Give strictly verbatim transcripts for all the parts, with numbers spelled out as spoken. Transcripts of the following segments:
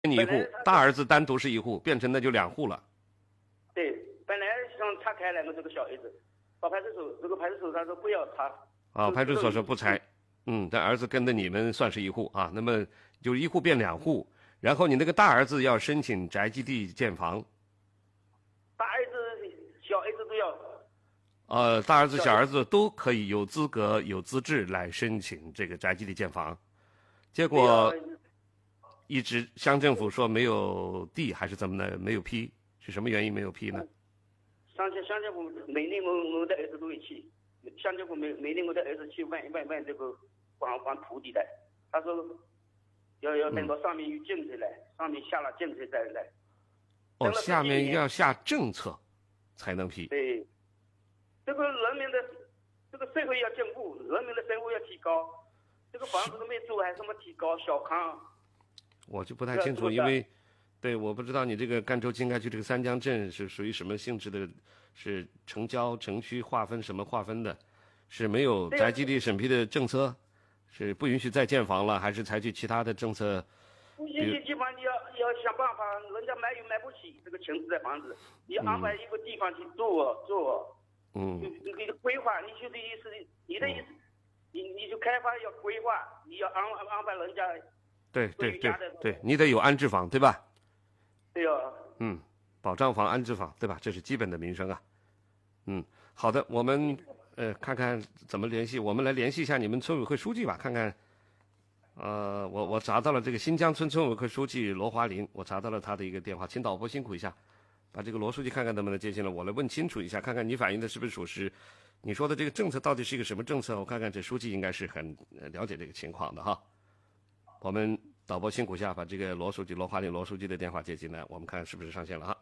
你一户，大儿子单独是一户，变成那就两户了。 对，本来想拆开来，我这个小儿子，到派出所，这个派出所他说不要拆。 啊，派出所说不拆。嗯，但儿子跟着你们算是一户啊，那么就一户变两户，然后你那个大儿子要申请宅基地建房。 大儿子、小儿子都要。 呃，大儿子、小儿子都可以有资格、有资质来申请这个宅基地建房，结果一直乡政府说没有地还是怎么的，没有批，是什么原因没有批呢？ 乡乡乡政府命令我我的儿子都会去，乡政府命命令我的儿子去问问问这个管管土地的，他说要要等到上面有政策来，嗯、上面下了政策再来。 哦，下面要下政策才能批。 对。这个人民的这个社会要进步，人民的生活要提高，这个房子都没住，还什么提高小康？ 我就不太清楚，因为，对，我不知道你这个赣州经开区这个三江镇是属于什么性质的，是城郊城区划分什么划分的？是没有宅基地审批的政策，是不允许再建房了，还是采取其他的政策？ 不允许建房，你要要想办法，人家买又买不起这个城市的房子，你安排一个地方去做做。 嗯， 你你的规划，你就的意思，你的意思，嗯、你你就开发要规划，你要安安排人家。 对对对对，你得有安置房，对吧？ 对呀、 啊。嗯，保障房、安置房，对吧？这是基本的民生啊。嗯，好的，我们呃看看怎么联系，我们来联系一下你们村委会书记吧，看看。呃，我我查到了这个新疆村村委会书记罗华林，我查到了他的一个电话，请导播辛苦一下。把这个罗书记看看能不能接进来，我来问清楚一下，看看你反映的是不是属实，你说的这个政策到底是一个什么政策？我看看这书记应该是很了解这个情况的哈。我们导播辛苦下，把这个罗书记罗华林罗书记的电话接进来，我们看是不是上线了哈。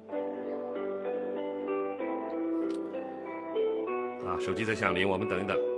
啊，手机在响铃，我们等一等。